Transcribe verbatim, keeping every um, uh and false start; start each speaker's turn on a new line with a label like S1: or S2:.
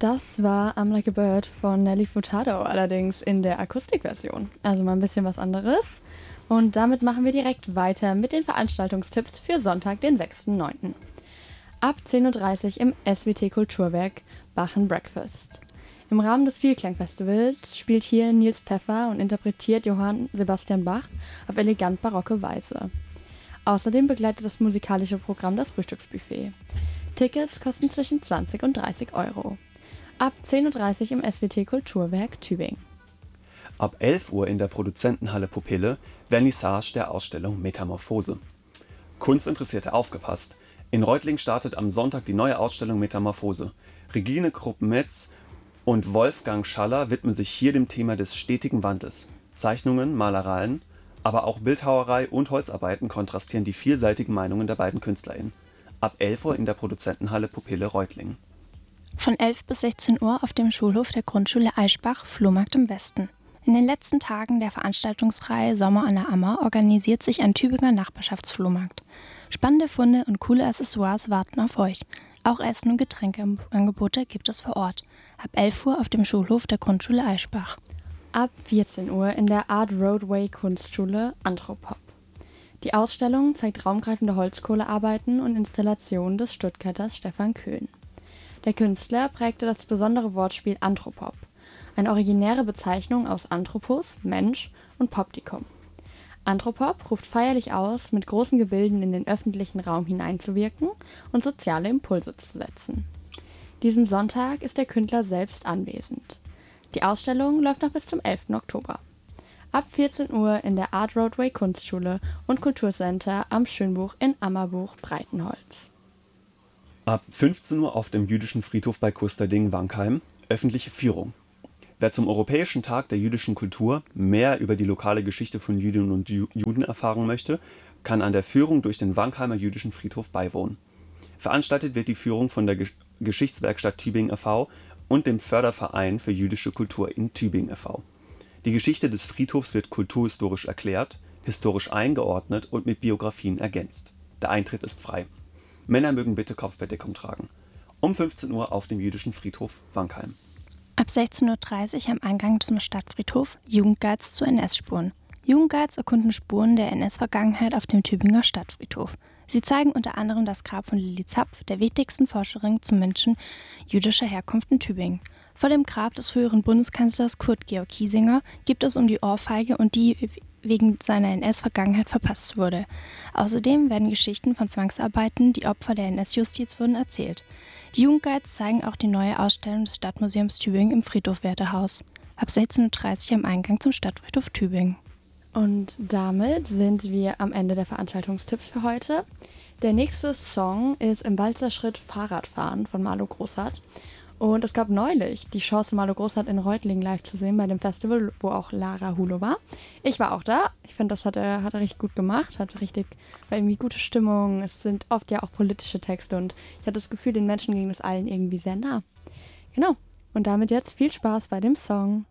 S1: Das war I'm Like a Bird von Nelly Furtado, allerdings in der Akustikversion. Also mal ein bisschen was anderes. Und damit machen wir direkt weiter mit den Veranstaltungstipps für Sonntag, den sechsten neunten Ab zehn Uhr dreißig im S W T Kulturwerk Bach and Breakfast. Im Rahmen des Vielklangfestivals spielt hier Nils Pfeffer und interpretiert Johann Sebastian Bach auf elegant barocke Weise. Außerdem begleitet das musikalische Programm das Frühstücksbuffet. Tickets kosten zwischen zwanzig und dreißig Euro. Ab zehn Uhr dreißig im S W T Kulturwerk Tübingen.
S2: Ab elf Uhr in der Produzentenhalle Pupille Vernissage der Ausstellung Metamorphose. Kunstinteressierte aufgepasst! In Reutlingen startet am Sonntag die neue Ausstellung Metamorphose. Regine Krupp-Metz und Wolfgang Schaller widmen sich hier dem Thema des stetigen Wandels. Zeichnungen, Malereien, aber auch Bildhauerei und Holzarbeiten kontrastieren die vielseitigen Meinungen der beiden KünstlerInnen. Ab elf Uhr in der Produzentenhalle Pupille Reutlingen.
S3: Von elf bis sechzehn Uhr auf dem Schulhof der Grundschule Eichbach, Flohmarkt im Westen. In den letzten Tagen der Veranstaltungsreihe Sommer an der Ammer organisiert sich ein Tübinger Nachbarschaftsflohmarkt. Spannende Funde und coole Accessoires warten auf euch. Auch Essen- und Getränkeangebote gibt es vor Ort. Ab elf Uhr auf dem Schulhof der Grundschule Eichbach.
S1: Ab vierzehn Uhr in der Art Roadway Kunstschule Anthropop. Die Ausstellung zeigt raumgreifende Holzkohlearbeiten und Installationen des Stuttgarters Stefan Köhn. Der Künstler prägte das besondere Wortspiel Anthropop, eine originäre Bezeichnung aus Anthropos, Mensch, und Poptikum. Anthropop ruft feierlich aus, mit großen Gebilden in den öffentlichen Raum hineinzuwirken und soziale Impulse zu setzen. Diesen Sonntag ist der Künstler selbst anwesend. Die Ausstellung läuft noch bis zum elften Oktober. Ab vierzehn Uhr in der Art Roadway Kunstschule und Kulturcenter am Schönbuch in Ammerbuch Breitenholz.
S2: Ab fünfzehn Uhr auf dem Jüdischen Friedhof bei Kusterding-Wankheim öffentliche Führung. Wer zum Europäischen Tag der jüdischen Kultur mehr über die lokale Geschichte von Jüdinnen und Ju- Juden erfahren möchte, kann an der Führung durch den Wankheimer Jüdischen Friedhof beiwohnen. Veranstaltet wird die Führung von der Gesch- Geschichtswerkstatt Tübingen e V und dem Förderverein für jüdische Kultur in Tübingen e V Die Geschichte des Friedhofs wird kulturhistorisch erklärt, historisch eingeordnet und mit Biografien ergänzt. Der Eintritt ist frei. Männer mögen bitte Kopfbedeckung tragen. Um fünfzehn Uhr auf dem Jüdischen Friedhof Wankheim.
S3: Ab sechzehn Uhr dreißig am Eingang zum Stadtfriedhof Jugendguides zu N S-Spuren. Jugendguides erkunden Spuren der N S-Vergangenheit auf dem Tübinger Stadtfriedhof. Sie zeigen unter anderem das Grab von Lili Zapf, der wichtigsten Forscherin zu Menschen jüdischer Herkunft in Tübingen. Vor dem Grab des früheren Bundeskanzlers Kurt Georg Kiesinger gibt es um die Ohrfeige und die wegen seiner N S-Vergangenheit verpasst wurde. Außerdem werden Geschichten von Zwangsarbeiten, die Opfer der N S-Justiz wurden, erzählt. Die Jugendguides zeigen auch die neue Ausstellung des Stadtmuseums Tübingen im Friedhof-Wertehaus. Ab sechzehn Uhr dreißig am Eingang zum Stadtfriedhof Tübingen.
S1: Und damit sind wir am Ende der Veranstaltungstipps für heute. Der nächste Song ist Im Walzerschritt Fahrradfahren von Marlo Großart. Und es gab neulich die Chance, Marlo Großart in Reutlingen live zu sehen bei dem Festival, wo auch Lara Hulo war. Ich war auch da. Ich finde, das hat er, hat er richtig gut gemacht. Hat richtig, war irgendwie gute Stimmung. Es sind oft ja auch politische Texte und ich hatte das Gefühl, den Menschen ging das allen irgendwie sehr nah. Genau. Und damit jetzt viel Spaß bei dem Song.